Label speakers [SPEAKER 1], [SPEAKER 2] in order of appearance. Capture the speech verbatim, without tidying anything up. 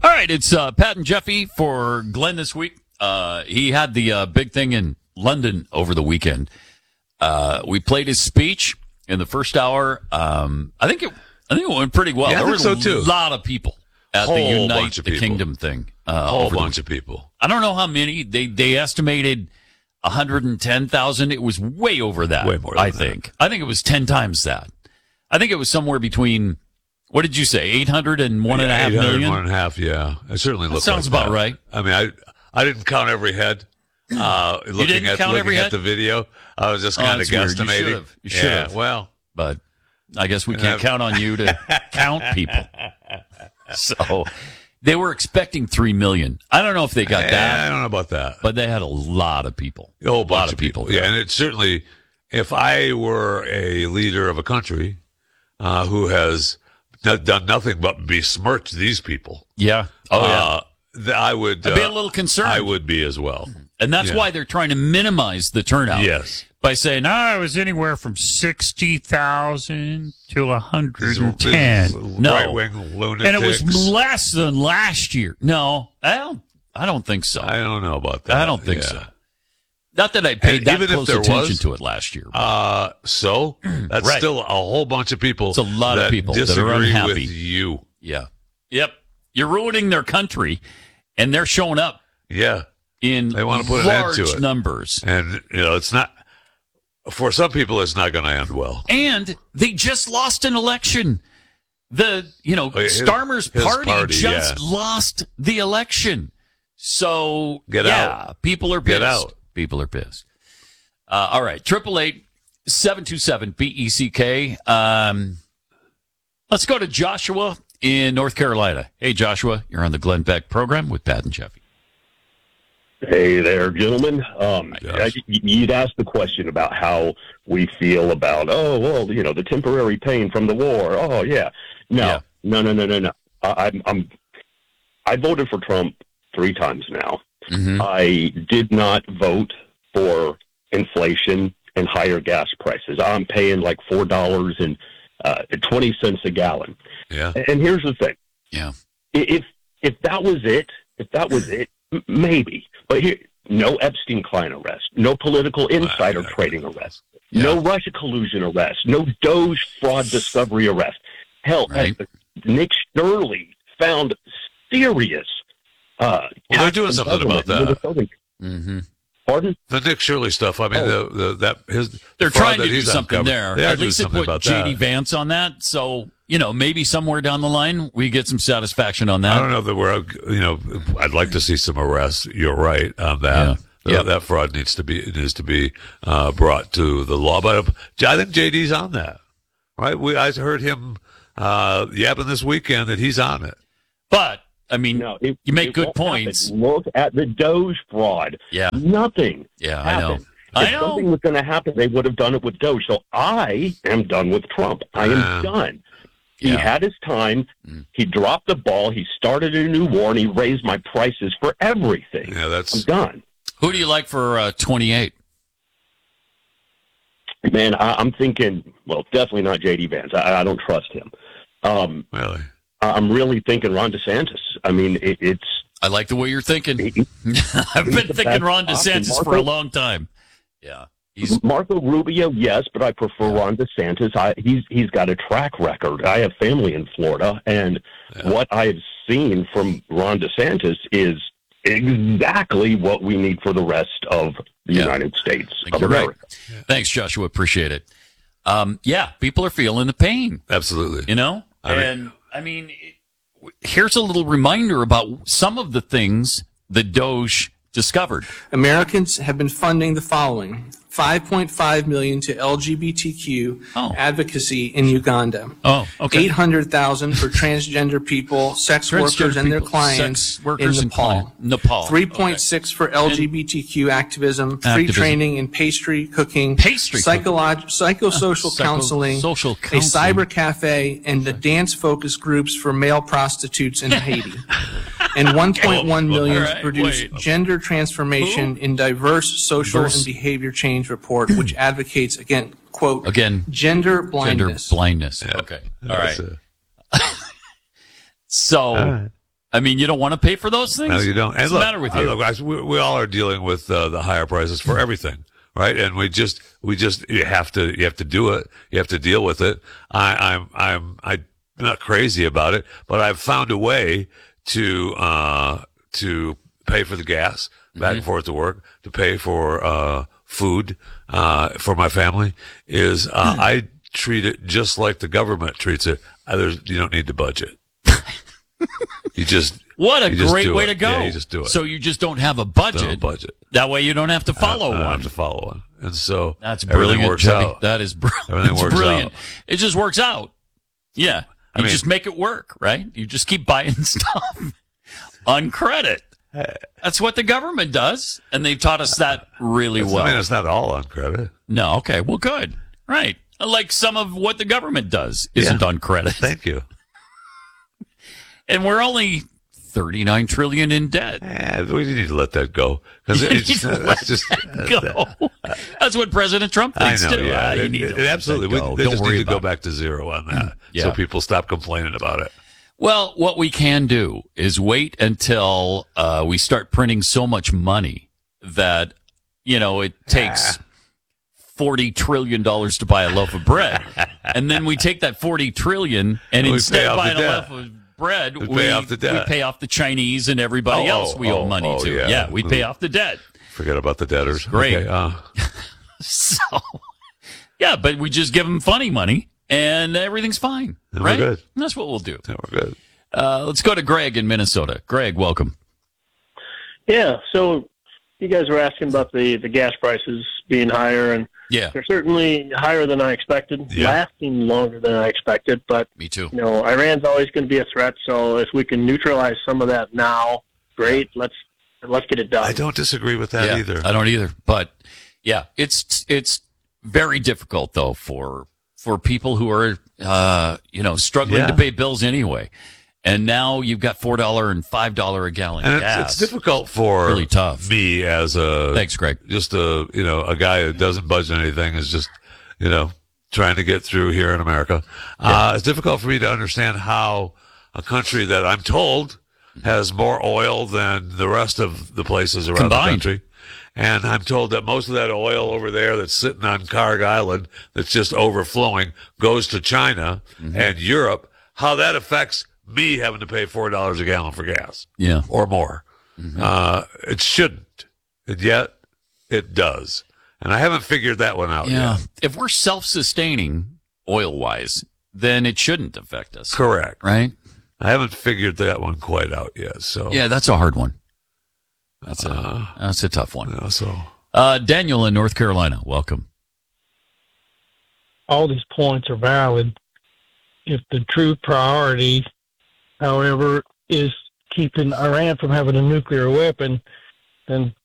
[SPEAKER 1] All right, it's uh, Pat and Jeffy for Glenn this week. Uh, he had the uh, big thing in London over the weekend. Uh, we played his speech in the first hour. Um, I think it, I think it went pretty well.
[SPEAKER 2] Yeah, I
[SPEAKER 1] there
[SPEAKER 2] think
[SPEAKER 1] were
[SPEAKER 2] so, too.
[SPEAKER 1] a lot of people at
[SPEAKER 2] Whole
[SPEAKER 1] the Unite
[SPEAKER 2] bunch of
[SPEAKER 1] the
[SPEAKER 2] people.
[SPEAKER 1] Kingdom thing. Uh,
[SPEAKER 2] A whole
[SPEAKER 1] over the
[SPEAKER 2] bunch of
[SPEAKER 1] weekend.
[SPEAKER 2] people.
[SPEAKER 1] I don't know how many. They they estimated one hundred ten thousand. It was way over that.
[SPEAKER 2] Way more than
[SPEAKER 1] I
[SPEAKER 2] that.
[SPEAKER 1] think. I think it was ten times that. I think it was somewhere between. What did you say? Eight hundred and one and a half
[SPEAKER 2] eight hundred,
[SPEAKER 1] million.
[SPEAKER 2] One and a half, yeah. It certainly
[SPEAKER 1] That
[SPEAKER 2] looks
[SPEAKER 1] sounds
[SPEAKER 2] like
[SPEAKER 1] about
[SPEAKER 2] that.
[SPEAKER 1] right.
[SPEAKER 2] I mean, I I didn't count every head. Uh, looking
[SPEAKER 1] didn't
[SPEAKER 2] at,
[SPEAKER 1] count
[SPEAKER 2] looking
[SPEAKER 1] every
[SPEAKER 2] at
[SPEAKER 1] head?
[SPEAKER 2] the video, I was just
[SPEAKER 1] Oh,
[SPEAKER 2] kind of
[SPEAKER 1] that's weird. You
[SPEAKER 2] guesstimating.
[SPEAKER 1] should've. You
[SPEAKER 2] yeah,
[SPEAKER 1] should've.
[SPEAKER 2] well,
[SPEAKER 1] But I guess we
[SPEAKER 2] And
[SPEAKER 1] can't
[SPEAKER 2] I've-
[SPEAKER 1] count on you to count people. So they were expecting three million. I don't know if they got
[SPEAKER 2] eh, I
[SPEAKER 1] that,
[SPEAKER 2] don't know about that.
[SPEAKER 1] but they had a lot of people.
[SPEAKER 2] A whole
[SPEAKER 1] a
[SPEAKER 2] bunch
[SPEAKER 1] lot
[SPEAKER 2] of people.
[SPEAKER 1] there.
[SPEAKER 2] Yeah, and it's certainly, if I were a leader of a country uh, who has not done nothing but besmirch these people,
[SPEAKER 1] Yeah. Oh, yeah.
[SPEAKER 2] uh, th- I would
[SPEAKER 1] I'd be
[SPEAKER 2] uh,
[SPEAKER 1] a little concerned.
[SPEAKER 2] I would be as well.
[SPEAKER 1] And that's
[SPEAKER 2] Yeah.
[SPEAKER 1] why they're trying to minimize the turnout.
[SPEAKER 2] Yes.
[SPEAKER 1] By saying, oh, it was anywhere from sixty thousand to one hundred ten.
[SPEAKER 2] These
[SPEAKER 1] No.
[SPEAKER 2] right-wing lunatics.
[SPEAKER 1] And it was less than last year. No, I don't, I don't think so.
[SPEAKER 2] I don't know about that.
[SPEAKER 1] I don't think
[SPEAKER 2] Yeah.
[SPEAKER 1] so. Not that I paid
[SPEAKER 2] And
[SPEAKER 1] that
[SPEAKER 2] even if
[SPEAKER 1] close
[SPEAKER 2] there
[SPEAKER 1] attention
[SPEAKER 2] was,
[SPEAKER 1] to it last year.
[SPEAKER 2] Uh, so that's
[SPEAKER 1] Right.
[SPEAKER 2] still a whole bunch of people.
[SPEAKER 1] It's a lot of
[SPEAKER 2] that
[SPEAKER 1] people that are
[SPEAKER 2] disagree
[SPEAKER 1] unhappy.
[SPEAKER 2] with you.
[SPEAKER 1] Yeah. Yep. You're ruining their country, and they're showing up
[SPEAKER 2] Yeah,
[SPEAKER 1] in
[SPEAKER 2] They wanna put an end
[SPEAKER 1] large
[SPEAKER 2] to it.
[SPEAKER 1] numbers.
[SPEAKER 2] and you know it's not for some people. It's not going to end well.
[SPEAKER 1] And they just lost an election. The, you know,
[SPEAKER 2] Oh, yeah, his-
[SPEAKER 1] Starmer's
[SPEAKER 2] his
[SPEAKER 1] party,
[SPEAKER 2] party,
[SPEAKER 1] just
[SPEAKER 2] yeah.
[SPEAKER 1] lost the election. So,
[SPEAKER 2] Get
[SPEAKER 1] yeah,
[SPEAKER 2] out.
[SPEAKER 1] people are pissed.
[SPEAKER 2] Get out.
[SPEAKER 1] People are pissed. Uh, all right. Triple eight seven two seven B E C K. Um, let's go to Joshua in North Carolina. Hey, Joshua, you're on the Glenn Beck program with Pat and Jeffy.
[SPEAKER 3] Hey there, gentlemen. Um,
[SPEAKER 2] Hi, Josh.
[SPEAKER 3] I- you'd asked the question about how we feel about, oh, well, you know, the temporary pain from the war. Oh, yeah. No,
[SPEAKER 1] Yeah.
[SPEAKER 3] no, no, no, no, no. I, I'm, I'm, I voted for Trump three times now.
[SPEAKER 1] Mm-hmm.
[SPEAKER 3] I did not vote for inflation and higher gas prices. I'm paying like four dollars and uh, twenty cents a gallon.
[SPEAKER 2] Yeah,
[SPEAKER 3] And here's the thing.
[SPEAKER 1] Yeah.
[SPEAKER 3] I- If if that was it, if that was it, m- maybe. But here, no Epstein-Klein arrest, no political insider
[SPEAKER 2] yeah.
[SPEAKER 3] trading arrest, no Russia collusion arrest, no Doge fraud discovery arrest. Hell,
[SPEAKER 1] Right.
[SPEAKER 3] uh, Nick Shirley found serious. Uh,
[SPEAKER 2] Well, they're doing something about that.
[SPEAKER 1] Mm-hmm.
[SPEAKER 3] Pardon?
[SPEAKER 2] the Nick Shirley stuff. I mean,
[SPEAKER 3] Oh.
[SPEAKER 2] the, the that his
[SPEAKER 1] They're
[SPEAKER 2] the fraud
[SPEAKER 1] trying to
[SPEAKER 2] that
[SPEAKER 1] do
[SPEAKER 2] he's
[SPEAKER 1] something
[SPEAKER 2] uncovered.
[SPEAKER 1] there.
[SPEAKER 2] They are
[SPEAKER 1] At
[SPEAKER 2] doing
[SPEAKER 1] least they
[SPEAKER 2] something
[SPEAKER 1] put
[SPEAKER 2] about
[SPEAKER 1] J D
[SPEAKER 2] that.
[SPEAKER 1] Vance on that. So, you know, maybe somewhere down the line we get some satisfaction on
[SPEAKER 2] I
[SPEAKER 1] that.
[SPEAKER 2] don't know that we're, you know, I'd like to see some arrests. You're right on that.
[SPEAKER 1] Yeah.
[SPEAKER 2] That-
[SPEAKER 1] Yeah.
[SPEAKER 2] That fraud needs to be needs to be uh, brought to the law. But I think J D's on that, right? We I heard him uh, yapping this weekend that he's on it.
[SPEAKER 1] But, I mean,
[SPEAKER 3] No, it,
[SPEAKER 1] you make
[SPEAKER 3] it
[SPEAKER 1] good
[SPEAKER 3] won't
[SPEAKER 1] points.
[SPEAKER 3] happen. Look at the Doge fraud.
[SPEAKER 1] Yeah.
[SPEAKER 3] Nothing.
[SPEAKER 1] Yeah, I know.
[SPEAKER 3] happened.
[SPEAKER 1] I
[SPEAKER 3] If
[SPEAKER 1] know.
[SPEAKER 3] something was going to happen, they would have done it with Doge. So I am done with Trump. I am
[SPEAKER 2] Yeah.
[SPEAKER 3] done. He
[SPEAKER 1] Yeah.
[SPEAKER 3] had his time.
[SPEAKER 1] Mm.
[SPEAKER 3] He dropped the ball. He started a new war, and he raised my prices for everything.
[SPEAKER 2] Yeah,
[SPEAKER 3] I'm
[SPEAKER 2] that's
[SPEAKER 3] done.
[SPEAKER 1] Who do you like for uh, twenty-eight?
[SPEAKER 3] Man, I, I'm thinking, well, definitely not J D Vance. I, I don't trust him. Um,
[SPEAKER 2] really.
[SPEAKER 3] I- I'm really thinking Ron DeSantis. I mean, it, it's
[SPEAKER 1] I like the way you're thinking.
[SPEAKER 3] he-
[SPEAKER 1] I've been
[SPEAKER 3] he's the
[SPEAKER 1] thinking
[SPEAKER 3] best
[SPEAKER 1] Ron
[SPEAKER 3] option.
[SPEAKER 1] DeSantis for
[SPEAKER 3] Marco-
[SPEAKER 1] a long time. Yeah. He's
[SPEAKER 3] Marco Rubio, yes, but I prefer Ron DeSantis. I, he's he's got a track record. I have family in Florida, and
[SPEAKER 2] Yeah.
[SPEAKER 3] what I've seen from Ron DeSantis is exactly what we need for the rest of the
[SPEAKER 1] Yeah.
[SPEAKER 3] United States
[SPEAKER 1] think
[SPEAKER 3] of
[SPEAKER 1] you're right.
[SPEAKER 3] America.
[SPEAKER 1] Thanks, Joshua. Appreciate it. Um, yeah, people are feeling the pain,
[SPEAKER 2] Absolutely.
[SPEAKER 1] you know?
[SPEAKER 2] I mean-
[SPEAKER 1] and, I mean, it- here's a little reminder about some of the things that Doge discovered.
[SPEAKER 4] Americans have been funding the following: five point five million dollars to L G B T Q
[SPEAKER 1] Oh.
[SPEAKER 4] advocacy in Uganda.
[SPEAKER 1] Oh, okay.
[SPEAKER 4] eight hundred thousand dollars for transgender people, sex
[SPEAKER 1] Transgender
[SPEAKER 4] workers and their
[SPEAKER 1] people,
[SPEAKER 4] clients
[SPEAKER 1] sex workers
[SPEAKER 4] in
[SPEAKER 1] and
[SPEAKER 4] Nepal.
[SPEAKER 1] client- Nepal.
[SPEAKER 4] three point six for L G B T Q activism, free
[SPEAKER 1] Activism.
[SPEAKER 4] training in pastry cooking,
[SPEAKER 1] Pastry
[SPEAKER 4] psycholog- psychosocial
[SPEAKER 1] Psycho-
[SPEAKER 4] counseling,
[SPEAKER 1] social
[SPEAKER 4] a
[SPEAKER 1] counseling.
[SPEAKER 4] cyber cafe, and the dance focus groups for male prostitutes in Haiti. And one point one million
[SPEAKER 1] All
[SPEAKER 4] dollars
[SPEAKER 1] right,
[SPEAKER 4] to produce
[SPEAKER 1] wait.
[SPEAKER 4] gender transformation in diverse social
[SPEAKER 1] Diverse-
[SPEAKER 4] and behavior change report, which advocates, again, quote,
[SPEAKER 1] Again,
[SPEAKER 4] gender
[SPEAKER 1] gender
[SPEAKER 4] blindness.
[SPEAKER 1] blindness.
[SPEAKER 2] Yeah.
[SPEAKER 1] Okay. All right.
[SPEAKER 2] That's, uh,
[SPEAKER 1] So,
[SPEAKER 2] All right.
[SPEAKER 1] I mean, you don't want to pay for those things?
[SPEAKER 2] No, you don't. And
[SPEAKER 1] What's
[SPEAKER 2] look,
[SPEAKER 1] the matter with
[SPEAKER 2] uh,
[SPEAKER 1] you?
[SPEAKER 2] look, guys, we, we all are dealing with uh, the higher prices for everything, right? And we just, we just, you have to, you have to do it. You have to deal with it. I, I'm, I'm, I'm not crazy about it, but I've found a way to, uh, to pay for the gas back
[SPEAKER 1] Mm-hmm.
[SPEAKER 2] and forth to work, to pay for, uh, food, uh, for my family is, uh, I treat it just like the government treats it. Uh, there's, you don't need to budget. You just,
[SPEAKER 1] What a
[SPEAKER 2] you just
[SPEAKER 1] great
[SPEAKER 2] do
[SPEAKER 1] way
[SPEAKER 2] it.
[SPEAKER 1] to go.
[SPEAKER 2] Yeah, you just do it.
[SPEAKER 1] So you just don't have a budget.
[SPEAKER 2] No budget.
[SPEAKER 1] That way you don't have to follow
[SPEAKER 2] I don't
[SPEAKER 1] one.
[SPEAKER 2] have to follow one. And so
[SPEAKER 1] That's
[SPEAKER 2] everything
[SPEAKER 1] brilliant,
[SPEAKER 2] works
[SPEAKER 1] Jeffy.
[SPEAKER 2] out.
[SPEAKER 1] That is br-
[SPEAKER 2] Everything
[SPEAKER 1] it's
[SPEAKER 2] works
[SPEAKER 1] brilliant.
[SPEAKER 2] out.
[SPEAKER 1] It just works out. Yeah.
[SPEAKER 2] I
[SPEAKER 1] You
[SPEAKER 2] mean-
[SPEAKER 1] just make it work, right? You just keep buying stuff on credit. That's what the government does. And they've taught us that really
[SPEAKER 2] It's-
[SPEAKER 1] well.
[SPEAKER 2] I mean, it's not all on credit.
[SPEAKER 1] No, okay. Well, good. Right. Like some of what the government does isn't
[SPEAKER 2] Yeah.
[SPEAKER 1] on credit.
[SPEAKER 2] Thank you.
[SPEAKER 1] And we're only thirty-nine trillion in debt.
[SPEAKER 2] Eh, we need to let that go because
[SPEAKER 1] You
[SPEAKER 2] it's
[SPEAKER 1] need
[SPEAKER 2] just,
[SPEAKER 1] to let
[SPEAKER 2] that's just
[SPEAKER 1] Go. That's what President Trump
[SPEAKER 2] I
[SPEAKER 1] thinks
[SPEAKER 2] know.
[SPEAKER 1] too.
[SPEAKER 2] Yeah,
[SPEAKER 1] Ah, you
[SPEAKER 2] it,
[SPEAKER 1] need
[SPEAKER 2] it-
[SPEAKER 1] to let
[SPEAKER 2] absolutely.
[SPEAKER 1] that
[SPEAKER 2] We,
[SPEAKER 1] go.
[SPEAKER 2] they
[SPEAKER 1] Don't
[SPEAKER 2] just
[SPEAKER 1] worry
[SPEAKER 2] need to go
[SPEAKER 1] about it.
[SPEAKER 2] back to zero on that,
[SPEAKER 1] Yeah.
[SPEAKER 2] so people stop complaining about it.
[SPEAKER 1] Well, what we can do is wait until uh, we start printing so much money that, you know, it takes forty trillion dollars to buy a loaf of bread. And then we take that forty trillion dollars and
[SPEAKER 2] We pay
[SPEAKER 1] instead of
[SPEAKER 2] off the
[SPEAKER 1] buying a
[SPEAKER 2] debt.
[SPEAKER 1] loaf of bread,
[SPEAKER 2] We
[SPEAKER 1] we,
[SPEAKER 2] pay off the debt.
[SPEAKER 1] we pay off the Chinese and everybody
[SPEAKER 2] Oh,
[SPEAKER 1] else we
[SPEAKER 2] oh,
[SPEAKER 1] owe money
[SPEAKER 2] oh,
[SPEAKER 1] to.
[SPEAKER 2] yeah.
[SPEAKER 1] we pay off the debt.
[SPEAKER 2] Forget about the debtors.
[SPEAKER 1] Great.
[SPEAKER 2] Okay, uh,
[SPEAKER 1] So, yeah, but we just give them funny money and everything's fine.
[SPEAKER 2] Then we're
[SPEAKER 1] right?
[SPEAKER 2] good.
[SPEAKER 1] That's what we'll do.
[SPEAKER 2] yeah, we're good.
[SPEAKER 1] Uh, let's go to Greg in Minnesota. Greg, welcome.
[SPEAKER 5] Yeah, so you guys were asking about the, the gas prices being higher, and
[SPEAKER 1] Yeah,
[SPEAKER 5] they're certainly higher than I expected,
[SPEAKER 2] Yeah.
[SPEAKER 5] lasting longer than I expected. But,
[SPEAKER 1] me too.
[SPEAKER 5] you know, Iran's always going to be a threat, so if we can neutralize some of that now, great. Let's let's get it done.
[SPEAKER 2] I don't disagree with that
[SPEAKER 1] yeah,
[SPEAKER 2] either.
[SPEAKER 1] I don't either. But yeah, it's it's very difficult though for for people who are uh, you know struggling
[SPEAKER 2] Yeah.
[SPEAKER 1] to pay bills anyway. And now you've got four dollar and five dollar a gallon
[SPEAKER 2] and
[SPEAKER 1] gas.
[SPEAKER 2] it's, it's difficult for
[SPEAKER 1] Really tough.
[SPEAKER 2] me as a
[SPEAKER 1] Thanks, Greg.
[SPEAKER 2] just a you know a guy who doesn't budget anything is just you know trying to get through here in America. Uh, it's difficult for me to understand how a country that I'm told has more oil than the rest of the places around
[SPEAKER 1] Combined.
[SPEAKER 2] the country. And I'm told that most of that oil over there that's sitting on Karg Island, that's just overflowing, goes to China
[SPEAKER 1] Mm-hmm.
[SPEAKER 2] and Europe. How that affects me having to pay four dollars a gallon for gas
[SPEAKER 1] Yeah.
[SPEAKER 2] or more. Uh, it shouldn't, and yet it does. And I haven't figured that one out
[SPEAKER 1] Yeah.
[SPEAKER 2] yet.
[SPEAKER 1] If we're self-sustaining oil-wise, then it shouldn't affect us.
[SPEAKER 2] Correct.
[SPEAKER 1] Right?
[SPEAKER 2] I haven't figured that one quite out yet. So
[SPEAKER 1] Yeah, that's a hard one. That's a
[SPEAKER 2] Uh,
[SPEAKER 1] that's a tough one.
[SPEAKER 2] you know, so
[SPEAKER 1] Uh, Daniel in North Carolina, welcome.
[SPEAKER 6] all these points are valid. If the true priority, however, is keeping Iran from having a nuclear weapon, then